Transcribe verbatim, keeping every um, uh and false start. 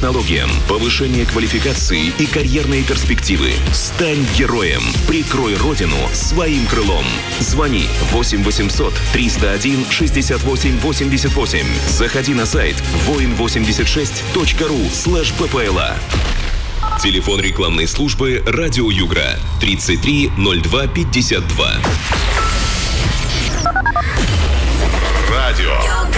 технологиям, повышение квалификации и карьерные перспективы. Стань героем. Прикрой родину своим крылом. Звони восемь восемьсот триста один шестьдесят восемь восемьдесят восемь. Заходи на сайт воин восемьдесят шесть точка ру слэш ппла. Телефон рекламной службы «Радио Югра» тридцать три ноль два пятьдесят два. Радио